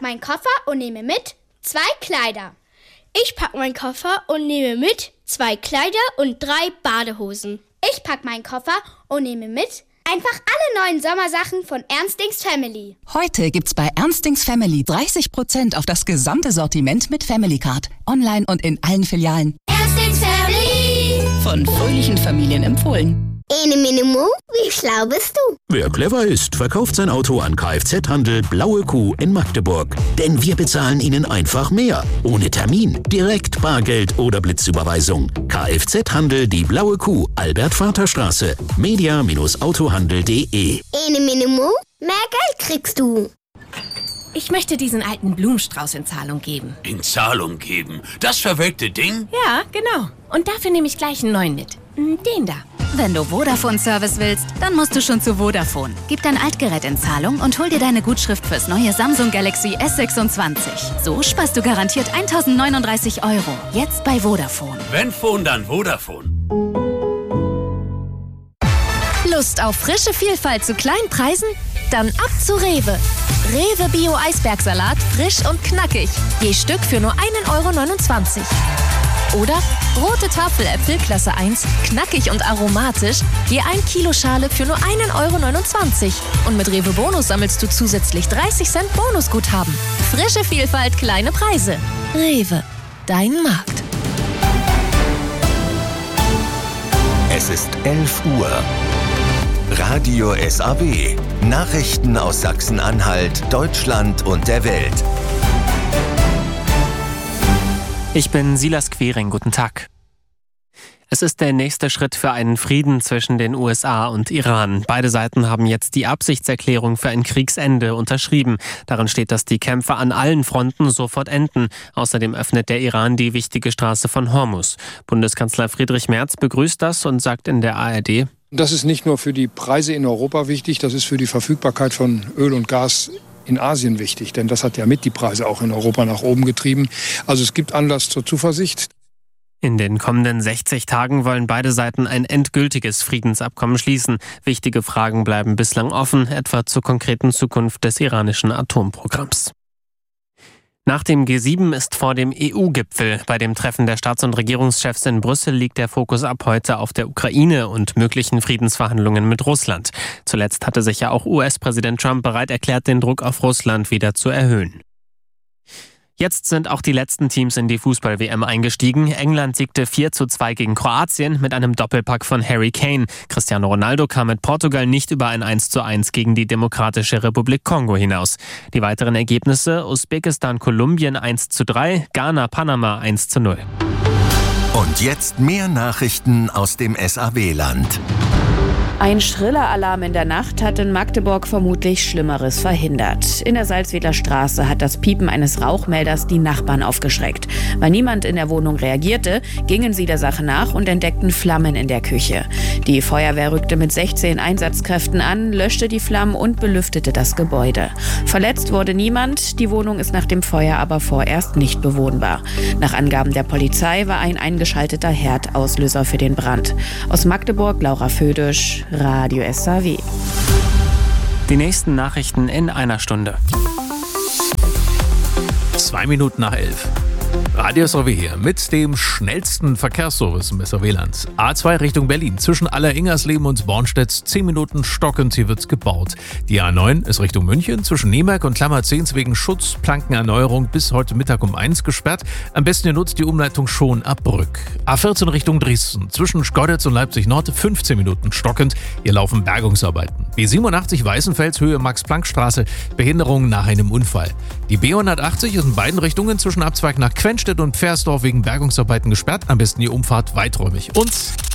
meinen Koffer und nehme mit 2 Kleider. Ich pack meinen Koffer und nehme mit 2 Kleider und 3 Badehosen. Ich pack meinen Koffer und nehme mit einfach alle neuen Sommersachen von Ernstings Family. Heute gibt's bei Ernstings Family 30% auf das gesamte Sortiment mit Family Card. Online und in allen Filialen. Ernstings Family. Von fröhlichen Familien empfohlen. Ene Minimo, wie schlau bist du? Wer clever ist, verkauft sein Auto an Kfz-Handel Blaue Kuh in Magdeburg. Denn wir bezahlen Ihnen einfach mehr. Ohne Termin, direkt Bargeld oder Blitzüberweisung. Kfz-Handel Die Blaue Kuh, Albert-Vater-Straße. media-autohandel.de. Ene Minimo, mehr Geld kriegst du. Ich möchte diesen alten Blumenstrauß in Zahlung geben. In Zahlung geben? Das verwelkte Ding? Ja, genau. Und dafür nehme ich gleich einen neuen mit. Den da. Wenn du Vodafone-Service willst, dann musst du schon zu Vodafone. Gib dein Altgerät in Zahlung und hol dir deine Gutschrift fürs neue Samsung Galaxy S26. So sparst du garantiert 1.039 €. Jetzt bei Vodafone. Wenn Phone, dann Vodafone. Lust auf frische Vielfalt zu kleinen Preisen? Dann ab zu Rewe. Rewe Bio Eisbergsalat, frisch und knackig. Je Stück für nur 1,29 €. Oder rote Tafeläpfel Klasse 1, knackig und aromatisch, je 1 Kilo Schale für nur 1,29 €. Und mit Rewe Bonus sammelst du zusätzlich 30 Cent Bonusguthaben. Frische Vielfalt, kleine Preise. Rewe, dein Markt. Es ist 11 Uhr. Radio SAW. Nachrichten aus Sachsen-Anhalt, Deutschland und der Welt. Ich bin Silas Quering, guten Tag. Es ist der nächste Schritt für einen Frieden zwischen den USA und Iran. Beide Seiten haben jetzt die Absichtserklärung für ein Kriegsende unterschrieben. Darin steht, dass die Kämpfe an allen Fronten sofort enden. Außerdem öffnet der Iran die wichtige Straße von Hormuz. Bundeskanzler Friedrich Merz begrüßt das und sagt in der ARD: Das ist nicht nur für die Preise in Europa wichtig, das ist für die Verfügbarkeit von Öl und Gas in Asien wichtig, denn das hat ja mit die Preise auch in Europa nach oben getrieben. Also es gibt Anlass zur Zuversicht. In den kommenden 60 Tagen wollen beide Seiten ein endgültiges Friedensabkommen schließen. Wichtige Fragen bleiben bislang offen, etwa zur konkreten Zukunft des iranischen Atomprogramms. Nach dem G7 ist vor dem EU-Gipfel. Bei dem Treffen der Staats- und Regierungschefs in Brüssel liegt der Fokus ab heute auf der Ukraine und möglichen Friedensverhandlungen mit Russland. Zuletzt hatte sich ja auch US-Präsident Trump bereit erklärt, den Druck auf Russland wieder zu erhöhen. Jetzt sind auch die letzten Teams in die Fußball-WM eingestiegen. England siegte 4:2 gegen Kroatien mit einem Doppelpack von Harry Kane. Cristiano Ronaldo kam mit Portugal nicht über ein 1:1 gegen die Demokratische Republik Kongo hinaus. Die weiteren Ergebnisse: Usbekistan-Kolumbien 1:3, Ghana-Panama 1:0. Und jetzt mehr Nachrichten aus dem SAW-Land. Ein schriller Alarm in der Nacht hat in Magdeburg vermutlich Schlimmeres verhindert. In der Salzwedler Straße hat das Piepen eines Rauchmelders die Nachbarn aufgeschreckt. Weil niemand in der Wohnung reagierte, gingen sie der Sache nach und entdeckten Flammen in der Küche. Die Feuerwehr rückte mit 16 Einsatzkräften an, löschte die Flammen und belüftete das Gebäude. Verletzt wurde niemand, die Wohnung ist nach dem Feuer aber vorerst nicht bewohnbar. Nach Angaben der Polizei war ein eingeschalteter Herd Auslöser für den Brand. Aus Magdeburg, Laura Födisch, Radio SAW. Die nächsten Nachrichten in einer Stunde. 2 Minuten nach 11. Radio SAW hier mit dem schnellsten Verkehrsservice im SAW-Land. A2 Richtung Berlin, zwischen Aller-Ingersleben und Bornstedt, 10 Minuten stockend, hier wird's gebaut. Die A9 ist Richtung München, zwischen Nemerk und Klammerzehns wegen Schutzplankenerneuerung bis heute Mittag um 1 gesperrt. Am besten ihr nutzt die Umleitung schon ab Brück. A14 Richtung Dresden, zwischen Schkeuditz und Leipzig-Nord, 15 Minuten stockend, hier laufen Bergungsarbeiten. B87 Weißenfels, Höhe Max-Planck-Straße, Behinderung nach einem Unfall. Die B180 ist in beiden Richtungen zwischen Abzweig nach Quenstedt und Pfersdorf wegen Bergungsarbeiten gesperrt. Am besten die Umfahrt weiträumig. Und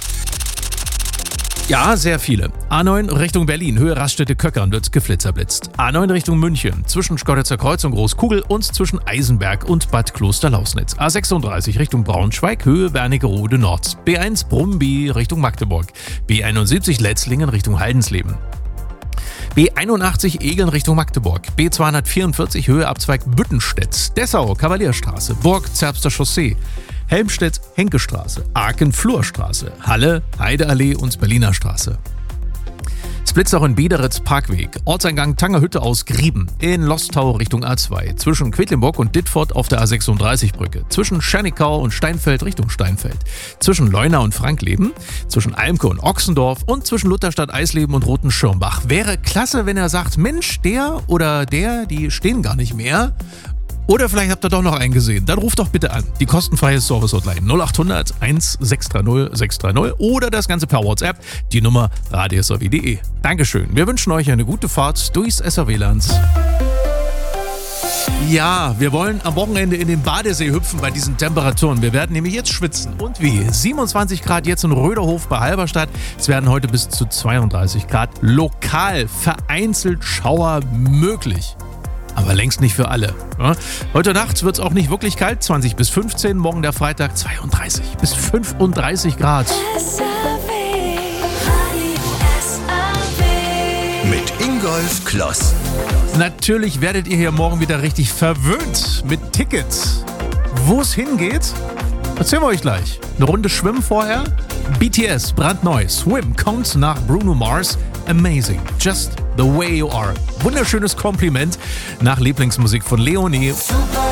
ja, sehr viele. A9 Richtung Berlin, Höhe Raststätte-Köckern wird geflitzerblitzt. A9 Richtung München, zwischen Schkeuditzer Kreuz und Großkugel und zwischen Eisenberg und Bad Klosterlausnitz. A36 Richtung Braunschweig, Höhe Wernigerode Nord. B1 Brumby Richtung Magdeburg. B71 Letzlingen Richtung Haldensleben. B81 Egeln Richtung Magdeburg, B244 Höhe Abzweig Büttenstedt, Dessau Kavalierstraße, Burg Zerbster Chaussee, Helmstedt Henkestraße, Aachen Flurstraße, Halle Heideallee und Berliner Straße. Es blitzt auch in Biederitz Parkweg, Ortseingang Tangerhütte aus Grieben, in Lostau Richtung A2, zwischen Quedlinburg und Dittfurt auf der A36-Brücke, zwischen Schernikau und Steinfeld Richtung Steinfeld, zwischen Leuna und Frankleben, zwischen Almke und Ochsendorf und zwischen Lutherstadt Eisleben und Rotenschirmbach. Wäre klasse, wenn er sagt, Mensch, der oder der, die stehen gar nicht mehr. Oder vielleicht habt ihr doch noch einen gesehen. Dann ruft doch bitte an. Die kostenfreie Service-Hotline 0800 1630 630 oder das Ganze per WhatsApp. Die Nummer radiosrw.de. Dankeschön. Wir wünschen euch eine gute Fahrt durchs SRW-Land. Ja, wir wollen am Wochenende in den Badesee hüpfen bei diesen Temperaturen. Wir werden nämlich jetzt schwitzen. Und wie? 27 Grad jetzt in Röderhof bei Halberstadt. Es werden heute bis zu 32 Grad. Lokal vereinzelt Schauer möglich. Aber längst nicht für alle. Ja? Heute Nacht wird es auch nicht wirklich kalt, 20 bis 15, morgen der Freitag 32 bis 35 Grad. Mit Ingolf Kloss. Natürlich werdet ihr hier morgen wieder richtig verwöhnt mit Tickets. Wo es hingeht, erzählen wir euch gleich. Eine Runde schwimmen vorher. BTS, brandneu. Swim kommt nach Bruno Mars. Amazing. Just the way you are. Wunderschönes Kompliment nach Lieblingsmusik von Leonie.